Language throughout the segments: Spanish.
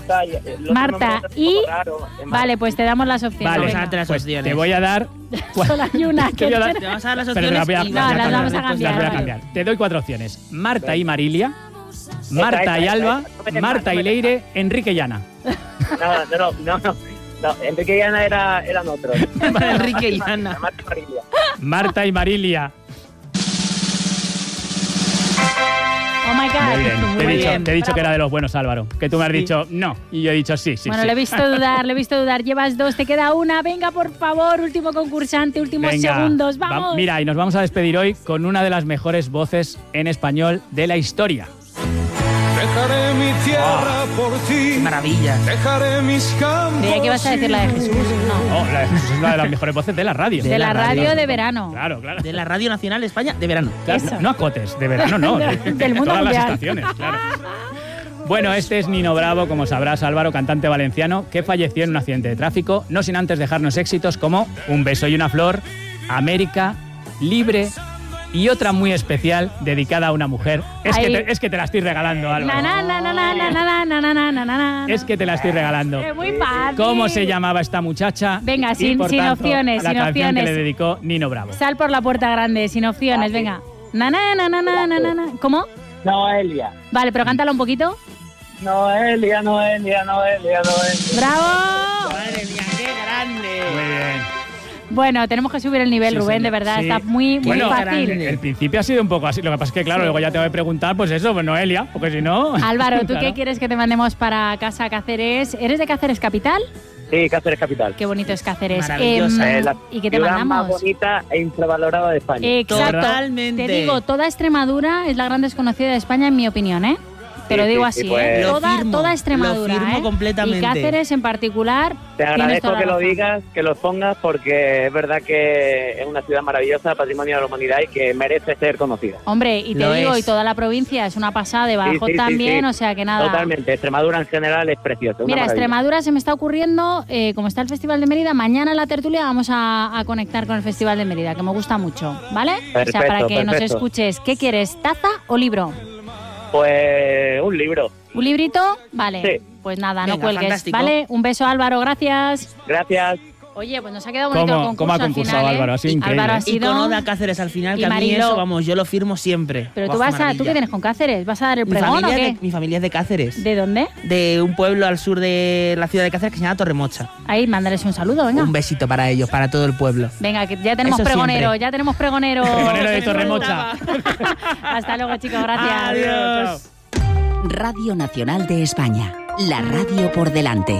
Marta y... Vale, pues te damos las opciones. Vale, venga. pues te voy a dar... Solo hay una. Te vamos a dar las opciones las vamos a cambiar. Las voy a cambiar. Te doy 4 opciones. Marta y Marilia, Marta y Alba, Marta y Leire, Enrique y Ana. No, Enrique y Ana eran otros. Enrique y Ana. Marta y Marilia. Oh my God. Muy bien. Te he dicho que era de los buenos, Álvaro. Que tú me has dicho no. Y yo he dicho sí. Bueno, le he visto dudar. Llevas 2, te queda una. Venga, por favor, último concursante, últimos segundos. ¡Vamos! Mira, y nos vamos a despedir hoy con una de las mejores voces en español de la historia. Dejaré mi tierra por ti. ¡Qué maravilla! Dejaré mis campos. Creía que ibas a decir la de Jesús. No, la de Jesús es una de las mejores voces de la radio. De la radio de verano. Claro. De la Radio Nacional de España de verano. Claro, no acotes, de verano no. Del mundo todas mundial. Las estaciones, claro. Bueno, este es Nino Bravo, como sabrás, Álvaro, cantante valenciano, que falleció en un accidente de tráfico, no sin antes dejarnos éxitos como Un beso y una flor, América, Libre y otra muy especial dedicada a una mujer. Es que te la estoy regalando, Álvaro. Es que te la estoy regalando. Es muy fácil. ¿Cómo se llamaba esta muchacha? Venga, sin opciones, la sin canción opciones. que le dedicó Nino Bravo. Sal por la puerta grande, sin opciones, venga. ¿Cómo? Noelia. Vale, pero cántala un poquito. Noelia. ¡Bravo! Madre mía, qué grande. Muy bien. Bueno, tenemos que subir el nivel, Sí, Rubén, señor. de verdad, Sí. está muy fácil. El principio ha sido un poco así. Lo que pasa es que, claro, luego ya te voy a preguntar, pues eso, pues Noelia, porque si no... Álvaro, ¿tú claro. qué quieres que te mandemos para casa, Cáceres? ¿Eres de Cáceres capital? Sí, Cáceres capital. Qué bonito es Cáceres. Maravillosa. La ¿Y qué te ciudad mandamos? más bonita e infravalorada de España. Exacto. Totalmente. Te digo, toda Extremadura es la gran desconocida de España, en mi opinión, ¿eh? Te lo digo así, pues. ¿eh? Lo firmo, Toda Extremadura, lo firmo ¿eh? completamente. Y Cáceres en particular. Te tienes agradezco toda la que lo razón. digas, que lo pongas, porque es verdad que es una ciudad maravillosa, patrimonio de la humanidad y que merece ser conocida. Hombre, y te Lo digo, es. y toda la provincia es una pasada, de Badajoz Sí, también, sí. o sea que nada. Totalmente, Extremadura en general es preciosa. Mira, Extremadura se me está ocurriendo, como está el Festival de Mérida, mañana en la tertulia vamos a conectar con el Festival de Mérida, que me gusta mucho, ¿vale? Perfecto, o sea, para que nos perfecto. escuches. ¿Qué quieres, taza o libro? Pues un libro. ¿Un librito? Vale. Sí. Pues nada, no Venga, cuelgues, fantástico. ¿vale? Un beso, Álvaro, gracias. Gracias. Oye, pues nos ha quedado bonito el concurso ¿Cómo ha al concursado final, ¿eh? Álvaro? Ha sido increíble. Álvaro ha Y sido... con Oda Cáceres al final, Y que a mí Mariló. eso, vamos, yo lo firmo siempre. Pero Guau, tú qué maravilla. qué tienes con Cáceres, ¿vas a dar el Mi pregón o qué? mi familia es de Cáceres. ¿De dónde? De un pueblo al sur de la ciudad de Cáceres que se llama Torremocha. Ahí, mándales un saludo, venga. Un besito para ellos, para todo el pueblo. Venga, que ya tenemos Eso pregonero, siempre. ya tenemos pregonero. Pregonero de Torremocha. Hasta luego, chicos, gracias. Adiós. Radio Nacional de España. La radio por delante.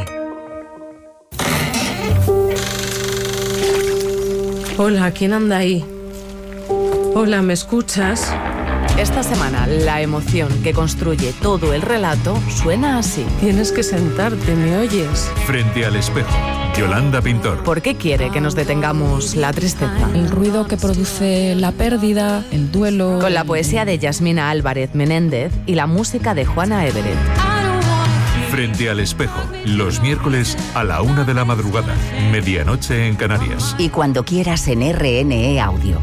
Hola, ¿quién anda ahí? Hola, ¿me escuchas? Esta semana, la emoción que construye todo el relato suena así. Tienes que sentarte, ¿me oyes? Frente al espejo, Yolanda Pintor. ¿Por qué quiere que nos detengamos la tristeza? El ruido que produce la pérdida, el duelo... Con la poesía de Yasmina Álvarez Menéndez y la música de Juana Everett. Frente al espejo, los miércoles a la 1 de la madrugada, medianoche en Canarias. Y cuando quieras en RNE Audio.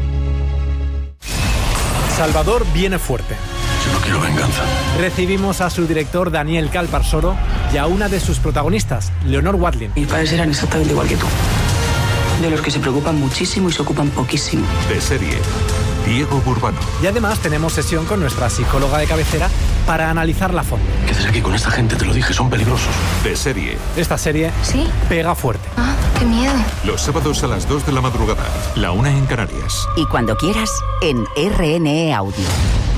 Salvador viene fuerte. Yo no quiero venganza. Recibimos a su director Daniel Calparsoro y a una de sus protagonistas, Leonor Watling. Mis padres eran exactamente igual que tú. De los que se preocupan muchísimo y se ocupan poquísimo. De serie, Diego Burbano. Y además tenemos sesión con nuestra psicóloga de cabecera para analizarla a fondo. ¿Qué haces aquí con esta gente? Te lo dije, son peligrosos. De serie, Esta serie ¿Sí? pega fuerte. Ah, qué miedo. los sábados a las 2 de la madrugada, la 1 en Canarias. Y cuando quieras en RNE Audio.